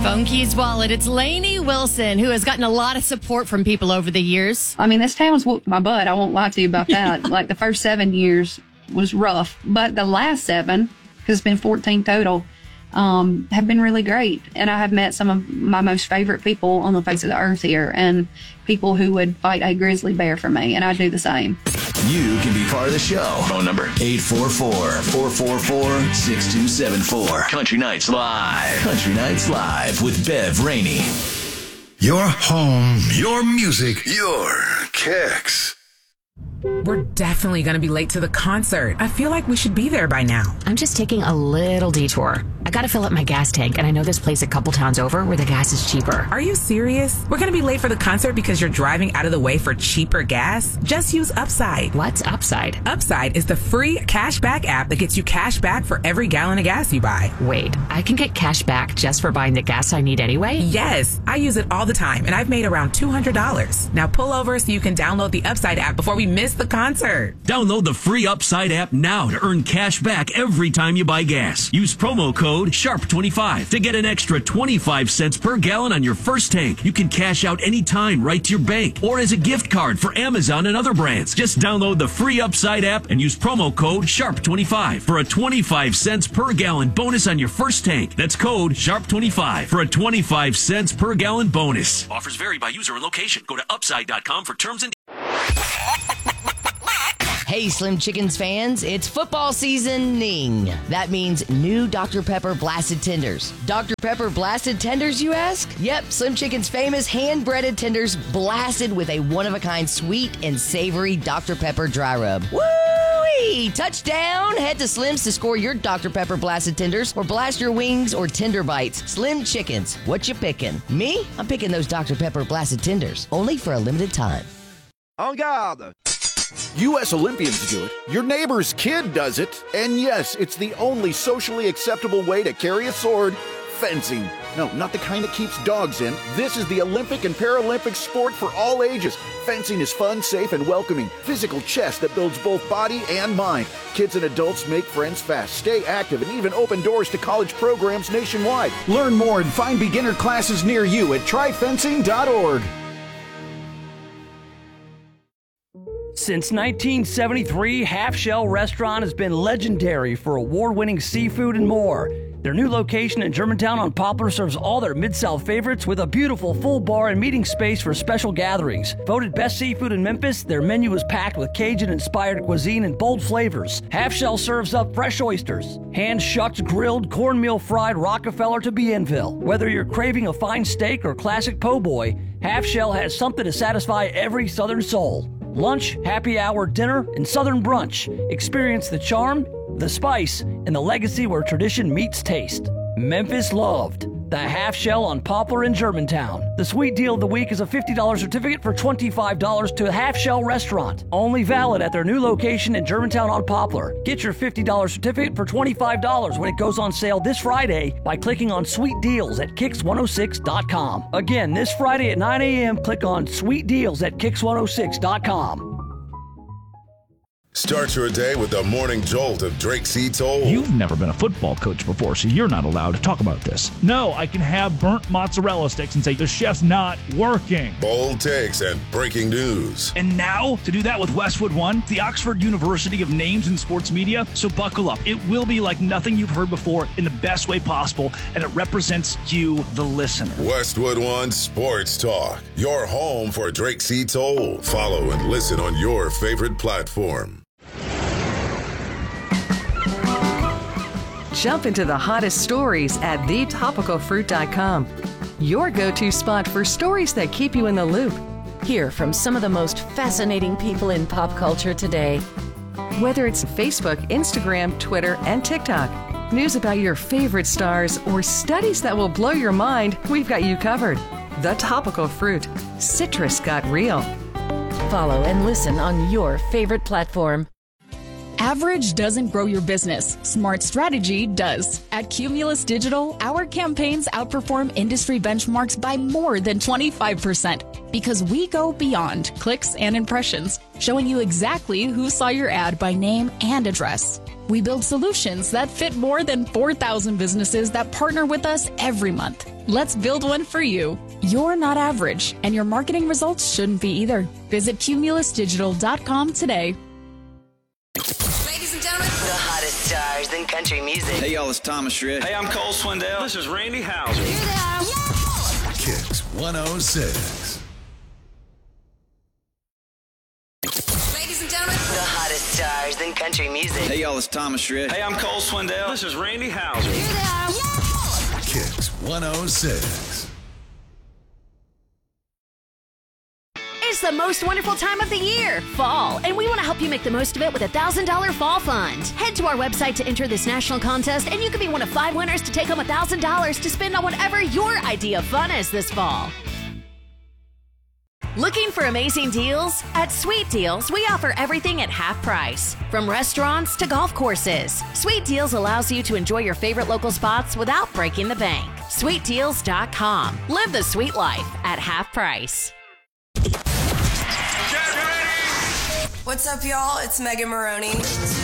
Phone Keys Wallet. It's Lainey Wilson, who has gotten a lot of support from people over the years. I mean, this town's whooped my butt. I won't lie to you about that. Like, the first 7 years was rough, but the last 7, because it's been 14 total, have been really great. And I have met some of my most favorite people on the face of the earth here, and people who would fight a grizzly bear for me, and I do the same. You can be part of the show. Phone number 844-444-6274. Country Nights Live. Country Nights Live with Bev Rainey. Your home, your music, your kicks. We're definitely going to be late to the concert. I feel like we should be there by now. I'm just taking a little detour. I got to fill up my gas tank, and I know this place a couple towns over where the gas is cheaper. Are you serious? We're going to be late for the concert because you're driving out of the way for cheaper gas? Just use Upside. What's Upside? Upside is the free cashback app that gets you cash back for every gallon of gas you buy. Wait, I can get cash back just for buying the gas I need anyway? Yes, I use it all the time, and I've made around $200. Now pull over so you can download the Upside app before we miss the concert. Download the free Upside app now to earn cash back every time you buy gas. Use promo code SHARP25 to get an extra 25 cents per gallon on your first tank. You can cash out anytime right to your bank or as a gift card for Amazon and other brands. Just download the free Upside app and use promo code SHARP25 for a 25 cents per gallon bonus on your first tank. That's code SHARP25 for a 25 cents per gallon bonus. Offers vary by user and location. Go to upside.com for terms and Hey, Slim Chickens fans, it's football seasoning. That means new Dr. Pepper Blasted Tenders. Dr. Pepper Blasted Tenders, you ask? Yep, Slim Chicken's famous hand-breaded tenders blasted with a one-of-a-kind sweet and savory Dr. Pepper dry rub. Woo-wee! Touchdown! Head to Slim's to score your Dr. Pepper Blasted Tenders or blast your wings or tender bites. Slim Chickens, what you picking? Me? I'm picking those Dr. Pepper Blasted Tenders, only for a limited time. En garde! U.S. Olympians do it, your neighbor's kid does it, and yes, it's the only socially acceptable way to carry a sword, fencing. No, not the kind that keeps dogs in. This is the Olympic and Paralympic sport for all ages. Fencing is fun, safe, and welcoming. Physical chess that builds both body and mind. Kids and adults make friends fast, stay active, and even open doors to college programs nationwide. Learn more and find beginner classes near you at tryfencing.org. Since 1973, Half Shell Restaurant has been legendary for award-winning seafood and more. Their new location in Germantown on Poplar serves all their Mid-South favorites with a beautiful full bar and meeting space for special gatherings. Voted best seafood in Memphis, their menu is packed with Cajun-inspired cuisine and bold flavors. Half Shell serves up fresh oysters, hand-shucked, grilled, cornmeal fried Rockefeller to Bienville. Whether you're craving a fine steak or classic po' boy, Half Shell has something to satisfy every Southern soul. Lunch, happy hour, dinner, and Southern brunch. Experience the charm, the spice, and the legacy where tradition meets taste. Memphis loved. The Half Shell on Poplar in Germantown. The sweet deal of the week is a $50 certificate for $25 to a Half Shell restaurant. Only valid at their new location in Germantown on Poplar. Get your $50 certificate for $25 when it goes on sale this Friday by clicking on Sweet Deals at Kicks106.com. Again, this Friday at 9 a.m., click on Sweet Deals at Kicks106.com. Start your day with the morning jolt of Drake C. Toll. You've never been a football coach before, so you're not allowed to talk about this. No, I can have burnt mozzarella sticks and say the chef's not working. Bold takes and breaking news. And now, to do that with Westwood One, the Oxford University of Names in Sports Media, so buckle up. It will be like nothing you've heard before in the best way possible, and it represents you, the listener. Westwood One Sports Talk, your home for Drake C. Toll. Follow and listen on your favorite platform. Jump into the hottest stories at thetopicalfruit.com. Your go-to spot for stories that keep you in the loop. Hear from some of the most fascinating people in pop culture today. Whether it's Facebook, Instagram, Twitter, and TikTok, news about your favorite stars, or studies that will blow your mind, we've got you covered. The Topical Fruit. Citrus got real. Follow and listen on your favorite platform. Average doesn't grow your business. Smart strategy does. At Cumulus Digital, our campaigns outperform industry benchmarks by more than 25% because we go beyond clicks and impressions, showing you exactly who saw your ad by name and address. We build solutions that fit more than 4,000 businesses that partner with us every month. Let's build one for you. You're not average, and your marketing results shouldn't be either. Visit cumulusdigital.com today. Ladies and gentlemen, the hottest stars in country music. Hey, y'all, it's Thomas Shred. Hey, I'm Cole Swindell. This is Randy Houser. Here they are. Yeah! Kicks 106. Ladies and gentlemen, the hottest stars in country music. Hey, y'all, it's Thomas Shred. Hey, I'm Cole Swindell. This is Randy Houser. Here they are. Yeah! Kicks 106. It's the most wonderful time of the year, fall, and we want to help you make the most of it with a $1,000 fall fund. Head to our website to enter this national contest, and you could be one of 5 winners to take home $1,000 to spend on whatever your idea of fun is this fall. Looking for amazing deals? At Sweet Deals, we offer everything at half price, from restaurants to golf courses. Sweet Deals allows you to enjoy your favorite local spots without breaking the bank. SweetDeals.com. Live the sweet life at half price. What's up, y'all? It's Megan Maroney.